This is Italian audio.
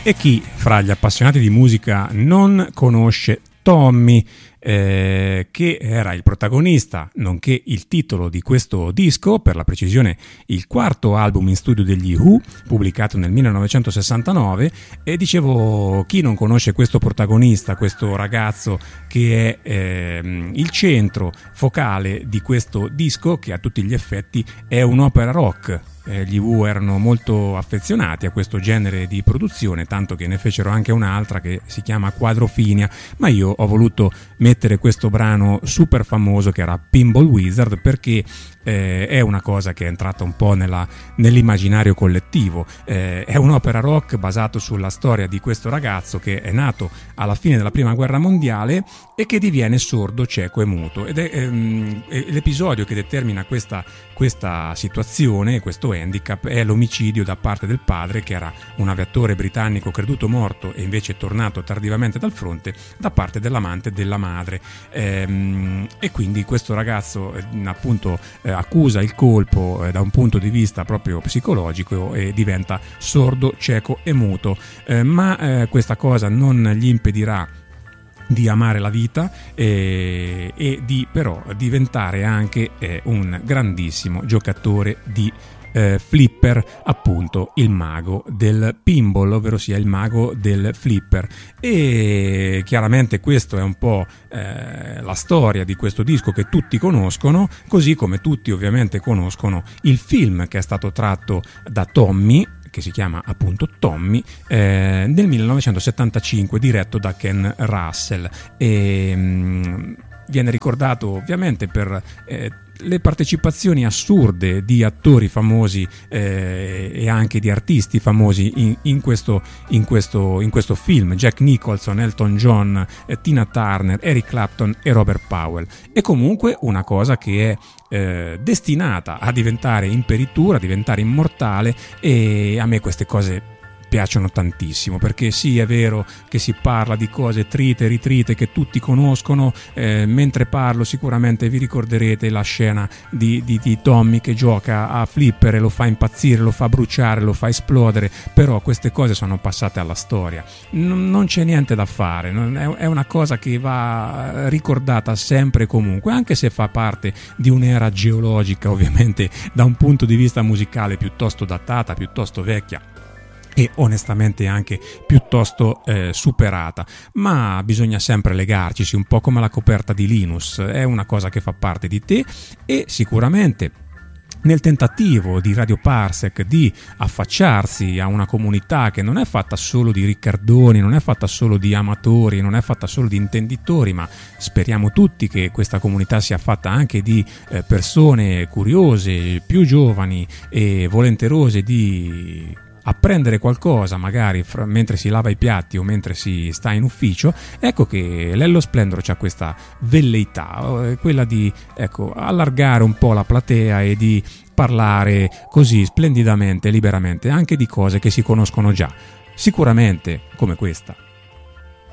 E chi fra gli appassionati di musica non conosce Tommy, che era il protagonista nonché il titolo di questo disco, per la precisione il quarto album in studio degli Who, pubblicato nel 1969. E dicevo, chi non conosce questo protagonista, questo ragazzo che è il centro focale di questo disco, che a tutti gli effetti è un'opera rock. Gli Who erano molto affezionati a questo genere di produzione, tanto che ne fecero anche un'altra che si chiama Quadrofinia, ma io ho voluto mettere questo brano super famoso che era Pinball Wizard, perché è una cosa che è entrata un po' nell'immaginario collettivo. È un'opera rock basato sulla storia di questo ragazzo che è nato alla fine della prima guerra mondiale e che diviene sordo, cieco e muto, ed è l'episodio che determina questa situazione, questo handicap, è l'omicidio da parte del padre, che era un aviatore britannico creduto morto e invece tornato tardivamente dal fronte, da parte dell'amante della madre. E quindi questo ragazzo appunto accusa il colpo da un punto di vista proprio psicologico e diventa sordo, cieco e muto, ma questa cosa non gli impedirà di amare la vita e di però diventare anche un grandissimo giocatore di flipper, appunto il mago del pinball, ovvero sia il mago del flipper. E chiaramente questo è un po' la storia di questo disco che tutti conoscono, così come tutti ovviamente conoscono il film che è stato tratto da Tommy, che si chiama appunto Tommy, nel 1975, diretto da Ken Russell, e viene ricordato ovviamente per le partecipazioni assurde di attori famosi e anche di artisti famosi in questo film: Jack Nicholson, Elton John, Tina Turner, Eric Clapton e Robert Powell. È comunque una cosa che è destinata a diventare imperitura, a diventare immortale, e a me queste cose piacciono tantissimo, perché sì, è vero che si parla di cose trite e ritrite che tutti conoscono. Mentre parlo sicuramente vi ricorderete la scena di Tommy che gioca a flipper e lo fa impazzire, lo fa bruciare, lo fa esplodere, però queste cose sono passate alla storia, non c'è niente da fare, è una cosa che va ricordata sempre e comunque, anche se fa parte di un'era geologica ovviamente da un punto di vista musicale piuttosto datata, piuttosto vecchia e onestamente anche piuttosto superata, ma bisogna sempre legarci, un po' come la coperta di Linus, è una cosa che fa parte di te. E sicuramente nel tentativo di Radio Parsec di affacciarsi a una comunità che non è fatta solo di riccardoni, non è fatta solo di amatori, non è fatta solo di intenditori, ma speriamo tutti che questa comunità sia fatta anche di persone curiose, più giovani e volenterose di apprendere qualcosa, magari mentre si lava i piatti o mentre si sta in ufficio. Ecco che Lello Splendoro c'ha questa velleità, quella di allargare un po' la platea e di parlare così splendidamente, liberamente, anche di cose che si conoscono già, sicuramente come questa.